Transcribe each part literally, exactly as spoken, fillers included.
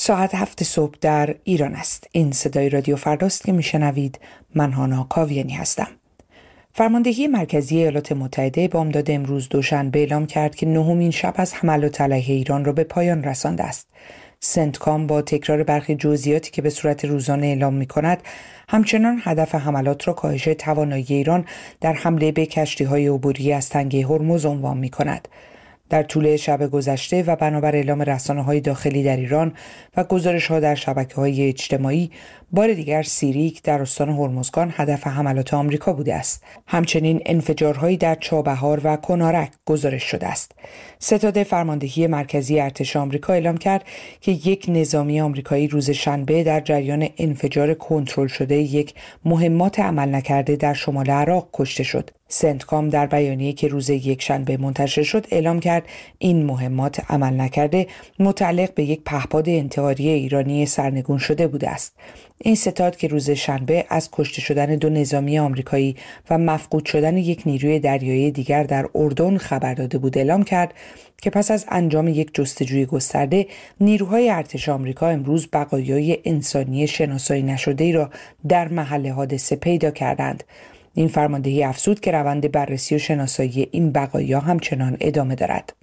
ساعت هفت صبح در ایران است. این صدای رادیو فرداست که میشنوید. من هانا کاویانی هستم. فرماندهی مرکزی ایالات متحده بامداد امروز دوشنبه اعلام کرد که نهمین شب از حملات علیه ایران را به پایان رسانده است. سنتکام با تکرار برخی جزئیاتی که به صورت روزانه اعلام می‌کند، همچنان هدف حملات را کاهش توانایی ایران در حمله به کشتی‌های عبوری از تنگه هرمز عنوان می‌کند. در طول شب گذشته و بنابر اعلام رسانه‌های داخلی در ایران و گزارش‌ها در شبکه‌های اجتماعی، بار دیگر سیریک در استان هرمزگان هدف حملات آمریکا بوده است. همچنین انفجارهایی در چابهار و کنارک گزارش شده است. ستاد فرماندهی مرکزی ارتش آمریکا اعلام کرد که یک نظامی آمریکایی روز شنبه در جریان انفجار کنترل شده یک مهمات عمل نکرده در شمال عراق کشته شد. سنتکام در بیانیه‌ای که روز یکشنبه منتشر شد اعلام کرد این مهمات عمل نکرده متعلق به یک پهپاد انتحاری ایرانی سرنگون شده بوده است. این ستاد که روز شنبه از کشته شدن دو نظامی آمریکایی و مفقود شدن یک نیروی دریایی دیگر در اردن خبر داده بود، اعلام کرد که پس از انجام یک جستجوی گسترده، نیروهای ارتش آمریکا امروز بقایای انسانی شناسایی نشده‌ای را در محل حادثه پیدا کردند. این فرماندهی افزود که روند بررسی و شناسایی این بقایا همچنان ادامه دارد.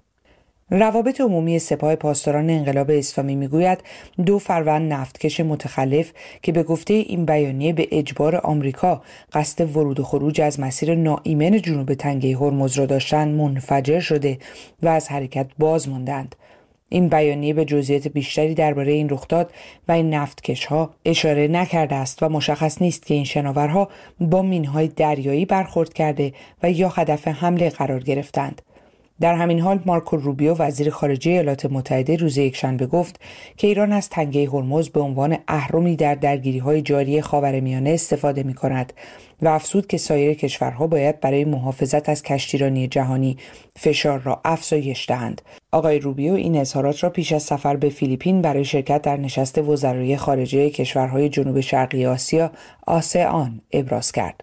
روابط عمومی سپاه پاسداران انقلاب اسلامی میگوید دو فروند نفتکش متخلف که به گفته این بیانیه به اجبار آمریکا قصد ورود و خروج از مسیر ناایمن جنوب تنگه هرمز را داشتند منفجر شده و از حرکت باز ماندند. این بیانیه به جزئیات بیشتری درباره این رخداد و این نفتکش‌ها اشاره نکرده است و مشخص نیست که این شناورها با مین‌های دریایی برخورد کرده و یا هدف حمله قرار گرفتند. در همین حال مارکو روبیو وزیر خارجه ایالات متحده روز یکشنبه گفت که ایران از تنگه هرمز به عنوان اهرمی در درگیری‌های جاری خاورمیانه استفاده می‌کند و افزود که سایر کشورها باید برای محافظت از کشتیرانی جهانی فشار را افزایش دهند. آقای روبیو این اظهارات را پیش از سفر به فیلیپین برای شرکت در نشست وزرای خارجه کشورهای جنوب شرقی آسیا آسئان ابراز کرد.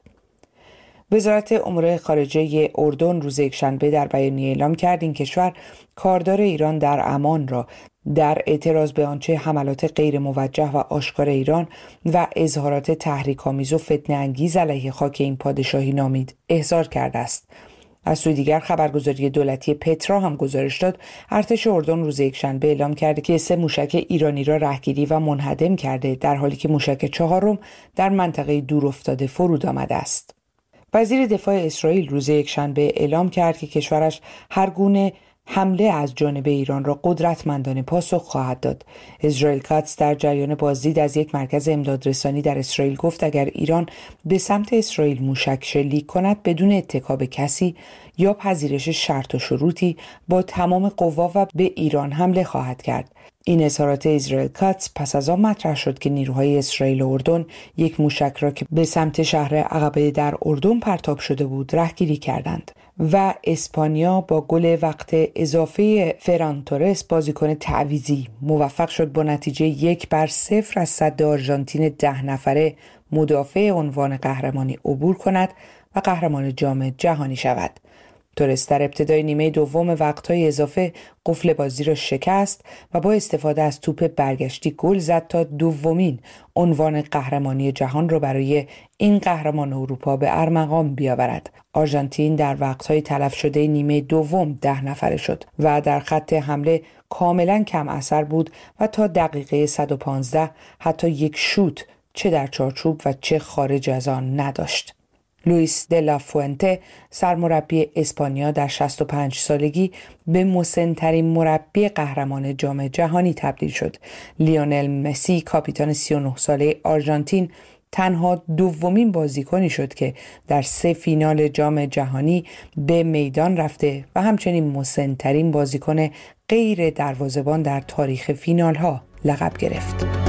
وزارت امور خارجه اردن روز یکشنبه در بیانیه اعلام کرد این کشور کاردار ایران در عمان را در اعتراض به آنچه حملات غیر موجه و آشکار ایران و اظهارات تحریک‌آمیز و فتنه‌انگیز علیه خاک این پادشاهی نامید احضار کرده است. از سوی دیگر خبرگزاری دولتی پترا هم گزارش داد ارتش اردن روز یکشنبه اعلام کرده که سه موشک ایرانی را رهگیری و منهدم کرده، در حالی که موشک چهارم در منطقه دورافتاده فرود آمده است. وزیر دفاع اسرائیل روز یکشنبه اعلام کرد که کشورش هر گونه حمله از جانب ایران را قدرتمندانه پاسخ خواهد داد. اسرائیل کاتس در جریان بازدید از یک مرکز امدادرسانی در اسرائیل گفت اگر ایران به سمت اسرائیل موشک شلیک کند بدون اتکا به کسی یا پذیرش شرط و شروطی با تمام قوا و به ایران حمله خواهد کرد. این اظهارات اسرائیل کاتس پس از آن مطرح شد که نیروهای اسرائیل و اردن یک موشک را که به سمت شهر عقبه در اردن پرتاب شده بود رهگیری کردند و اسپانیا با گل وقت اضافه فران تورس بازیکن تعویضی موفق شد با نتیجه یک بر صفر از سد آرژانتین ده نفره مدافع عنوان قهرمانی عبور کند و قهرمان جام جهانی شود. تورس در ابتدای نیمه دوم وقت‌های اضافه قفل بازی را شکست و با استفاده از توپ برگشتی گل زد تا دومین عنوان قهرمانی جهان را برای این قهرمان اروپا به ارمغان بیاورد. آرژانتین در وقت‌های تلف شده نیمه دوم ده نفره شد و در خط حمله کاملا کم اثر بود و تا دقیقه صد و پانزده حتی یک شوت چه در چارچوب و چه خارج از آن نداشت. لوئیس دلا فوئنته سرمربی اسپانیا در شصت و پنج سالگی به مسن‌ترین مربی قهرمان جام جهانی تبدیل شد. لیونل مسی کاپیتان سی و نه ساله آرژانتین تنها دومین بازیکنی شد که در سه فینال جام جهانی به میدان رفته و همچنین مسن‌ترین بازیکن غیر دروازه‌بان در تاریخ فینال‌ها لقب گرفت.